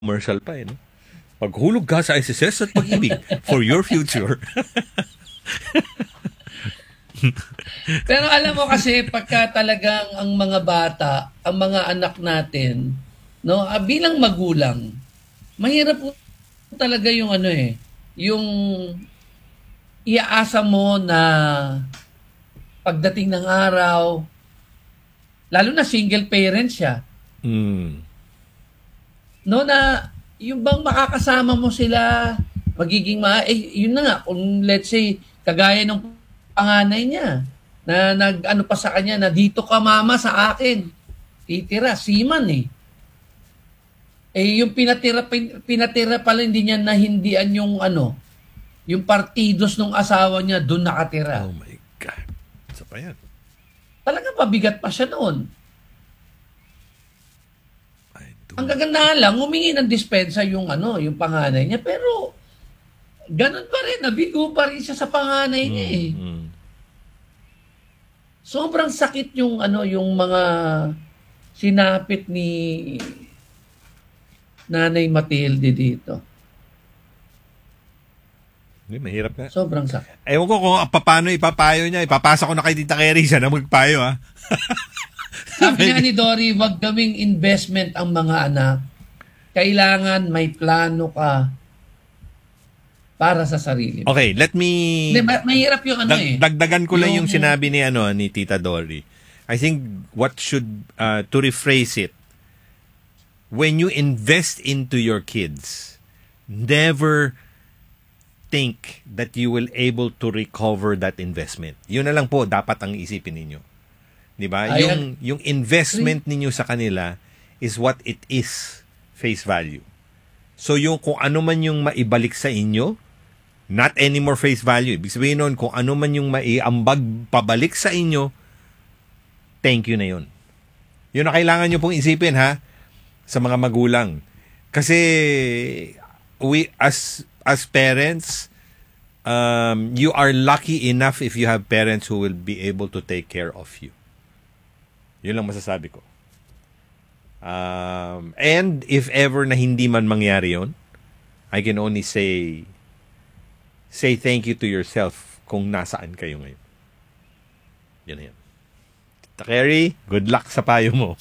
commercial pa no? Paghulog ka sa SSS at pag-ibig for your future. Pero alam mo kasi pagka talagang ang mga bata, ang mga anak natin, no, bilang magulang, mahirap po talaga yung yung iaasa mo na pagdating ng araw, lalo na single parent siya. No, na yung bang makakasama mo sila, magiging yun na nga, kung let's say, kagaya ng panganay niya, na nag-ano pa sa kanya, na dito ka mama sa akin, titira, seaman yung pinatira pala hindi niya nahindian yung yung partidos ng asawa niya doon nakatira. Oh my God. Isa pa yan. Talagang pabigat pa siya noon. Ang kagandahan lang, humingi ng dispensa yung yung panganay niya, pero ganun pa rin, nabigo pa rin siya sa panganay niya Sobrang sakit yung yung mga sinapit ni Nanay Matilde dito. Mahirap nga. Sobrang sakit. Ewan ko kung paano ipapayo niya. Ipapasa ko na kay Tita Kerry siya na magpayo ha. Sabi nga ni Dory, wag gawing investment ang mga anak. Kailangan may plano ka para sa sarili. Okay, let me... Mahirap yung Dagdagan ko lang yung sinabi ni Tita Dory. I think what should, to rephrase it, when you invest into your kids, never think that you will able to recover that investment. Yun na lang po dapat ang isipin ninyo. 'Di ba? Yung investment ninyo sa kanila is what it is, face value. So yung kung ano man yung maibalik sa inyo, not anymore face value. Ibig sabihin nun, kung ano man yung maiambag pabalik sa inyo, thank you na yun. Yun na kailangan nyo pong isipin ha, sa mga magulang. Kasi we as parents, you are lucky enough if you have parents who will be able to take care of you. Yun lang masasabi ko. And if ever na hindi man mangyari yun, I can only say thank you to yourself kung nasaan kayo ngayon. Yan na yan. Tita Kerry, good luck sa payo mo.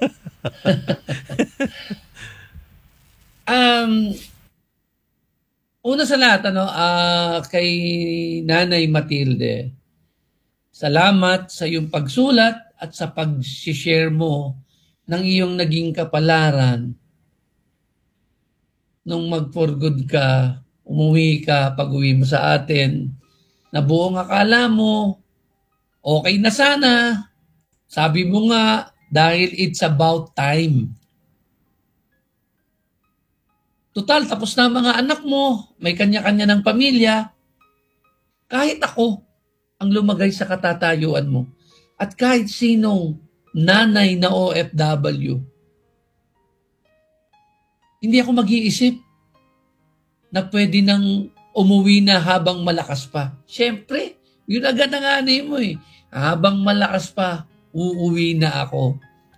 Una sa lahat, kay Nanay Matilde, salamat sa iyong pagsulat at sa pag-share mo ng iyong naging kapalaran nung mag-for good ka, umuwi ka, pag-uwi mo sa atin, na buong akala mo, okay na sana. Sabi mo nga, dahil it's about time. Total, tapos na mga anak mo, may kanya-kanya ng pamilya. Kahit ako ang lumagay sa katatayuan mo. At kahit sinong nanay na OFW, hindi ako mag-iisip na pwede nang umuwi na habang malakas pa. Siyempre, yun agad ang anay mo Habang malakas pa, uuwi na ako.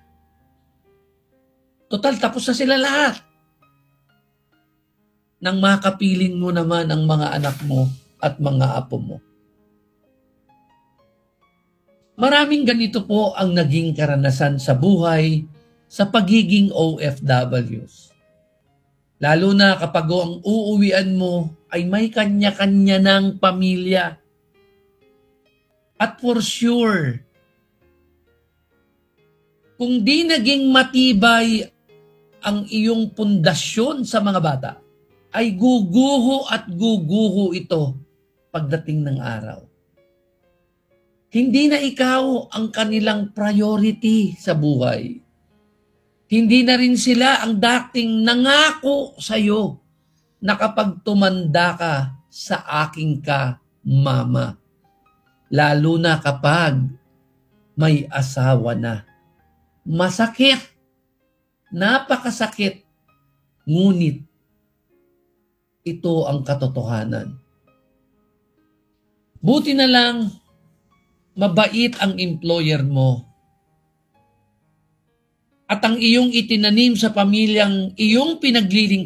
Total, tapos na sila lahat. Nang makapiling mo naman ang mga anak mo at mga apo mo. Maraming ganito po ang naging karanasan sa buhay sa pagiging OFWs. Lalo na kapag ang uuwian mo ay may kanya-kanya ng pamilya. At for sure, kung di naging matibay ang iyong pundasyon sa mga bata, ay guguho at guguho ito pagdating ng araw. Hindi na ikaw ang kanilang priority sa buhay. Hindi na rin sila ang dating nangako sa iyo na kapag tumanda ka, sa aking ka, mama. Lalo na kapag may asawa na. Masakit. Napakasakit. Ngunit, ito ang katotohanan. Buti na lang, mabait ang employer mo. at ang iyong itinanim sa pamilyang iyong pinaglilingkuran